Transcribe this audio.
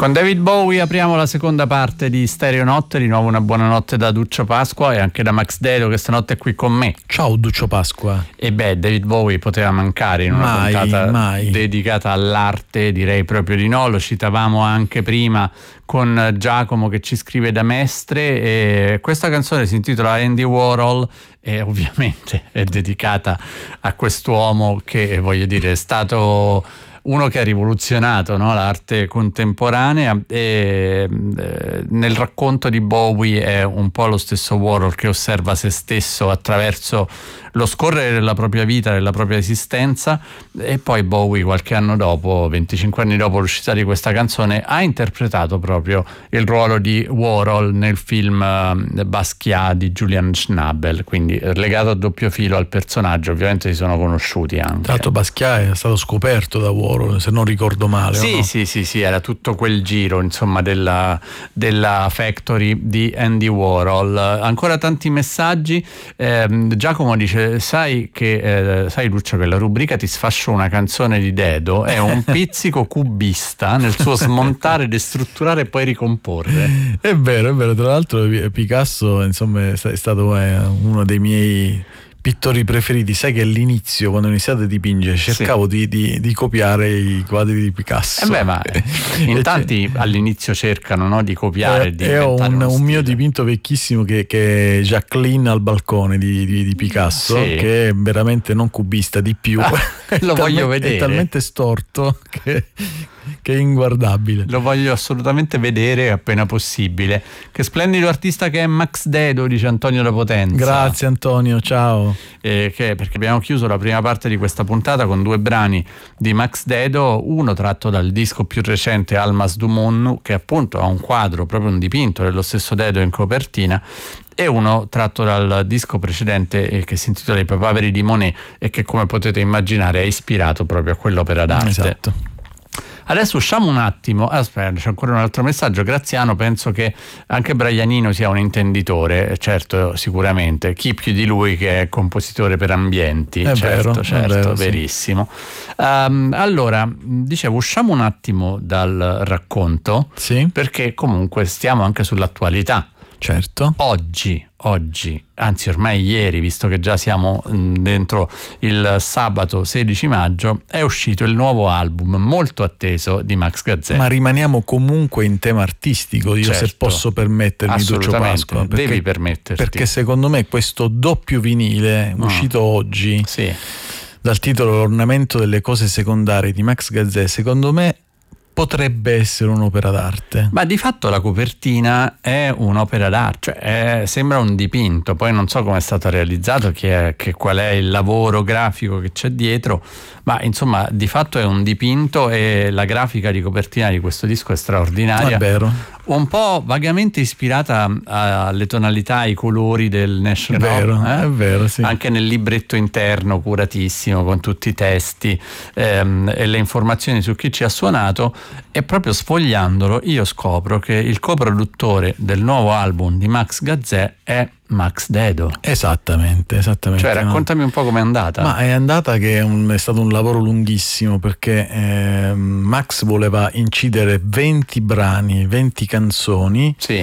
Con David Bowie apriamo la seconda parte di Stereo Notte. Di nuovo una buonanotte da Duccio Pasqua e anche da Max Dedo, che stanotte è qui con me. Ciao Duccio Pasqua. E David Bowie poteva mancare in una puntata dedicata all'arte, direi proprio di no. Lo citavamo anche prima con Giacomo che ci scrive da Mestre, e questa canzone si intitola Andy Warhol e ovviamente è dedicata a quest'uomo che, voglio dire, è stato uno che ha rivoluzionato, no, l'arte contemporanea, e nel racconto di Bowie è un po' lo stesso Warhol che osserva se stesso attraverso lo scorrere della propria vita, della propria esistenza. E poi Bowie, qualche anno dopo, 25 anni dopo l'uscita di questa canzone, ha interpretato proprio il ruolo di Warhol nel film Basquiat di Julian Schnabel, quindi legato a doppio filo al personaggio. Ovviamente si sono conosciuti anche. Tra l'altro Basquiat è stato scoperto da Warhol, se non ricordo male. Sì, no? sì, era tutto quel giro, insomma, della factory di Andy Warhol. Ancora tanti messaggi. Giacomo dice: sai Lucio, che la rubrica Ti sfascio una canzone di Dedo è un pizzico cubista nel suo smontare, destrutturare e poi ricomporre. È vero, tra l'altro Picasso, insomma, è stato uno dei miei pittori preferiti. Sai che all'inizio, quando ho iniziato a dipingere, cercavo di copiare i quadri di Picasso. Ma in tanti all'inizio cercano, no, di copiare. È un mio dipinto vecchissimo che è Jacqueline al balcone di Picasso, che è veramente non cubista, di più. Lo voglio vedere. È talmente storto che è inguardabile. Lo voglio assolutamente vedere appena possibile. Che splendido artista che è Max Dedo, dice Antonio da Potenza. Grazie Antonio, ciao. Perché abbiamo chiuso la prima parte di questa puntata con due brani di Max Dedo, uno tratto dal disco più recente Almas du Monde, che appunto ha un quadro, proprio un dipinto dello stesso Dedo in copertina, e uno tratto dal disco precedente che si intitola I papaveri di Monet e che, come potete immaginare, è ispirato proprio a quell'opera d'arte. Esatto. Adesso usciamo un attimo. Aspetta, c'è ancora un altro messaggio. Graziano: penso che anche Braianino sia un intenditore, certo, sicuramente. Chi più di lui che è compositore per ambienti? È certo, vero, verissimo. Allora, dicevo, usciamo un attimo dal racconto, perché comunque stiamo anche sull'attualità. Certo. Oggi, anzi ormai ieri, visto che già siamo dentro il sabato 16 maggio, è uscito il nuovo album molto atteso di Max Gazzè. Ma rimaniamo comunque in tema artistico, io se posso permettermi, Duccio Pasqua. Devi permetterti. Perché secondo me questo doppio vinile uscito oggi, dal titolo L'ornamento delle cose secondarie di Max Gazzè, secondo me potrebbe essere un'opera d'arte. Ma di fatto la copertina è un'opera d'arte, cioè sembra un dipinto. Poi non so come è stato realizzato, qual è il lavoro grafico che c'è dietro, ma insomma di fatto è un dipinto, e la grafica di copertina di questo disco è straordinaria. È vero. Un po' vagamente ispirata alle tonalità, ai colori del National. È vero, sì. Anche nel libretto interno curatissimo, con tutti i testi e le informazioni su chi ci ha suonato. E proprio sfogliandolo io scopro che il coproduttore del nuovo album di Max Gazzè è Max Dedo. Esattamente. Cioè, raccontami un po' com'è andata. Ma è andata che è stato un lavoro lunghissimo, perché Max voleva incidere 20 brani, 20 canzoni,